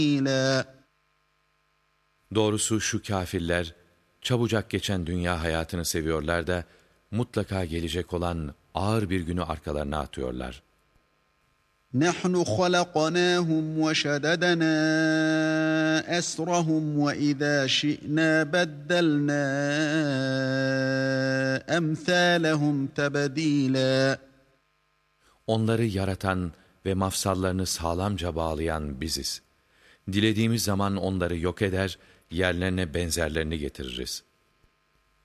Doğrusu şu kâfirler, çabucak geçen dünya hayatını seviyorlar da, mutlaka gelecek olan ağır bir günü arkalarına atıyorlar. نَحْنُ خَلَقْنَاهُمْ وَشَدَدْنَا أَسْرَهُمْ وَإِذَا شِئْنَا بَدَّلْنَا أَمْثَالَهُمْ تَبْدِيلًا. Onları yaratan ve mafsallarını sağlamca bağlayan biziz. Dilediğimiz zaman onları yok eder, yerlerine benzerlerini getiririz.